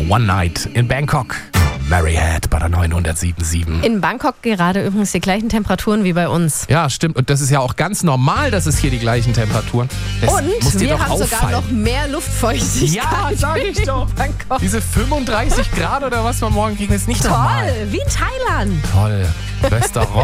One Night in Bangkok. Mary Had bei der 907.7. In Bangkok gerade übrigens die gleichen Temperaturen wie bei uns. Ja, stimmt. Und das ist ja auch ganz normal, dass es hier die gleichen Temperaturen. Das muss Und dir wir doch haben sogar auffallen. noch mehr Luftfeuchtigkeit. Ja, sag ich doch. in Bangkok. Diese 35 Grad oder was wir morgen kriegen, ist nicht normal. Toll, wie in Thailand. Toll. Restaurant.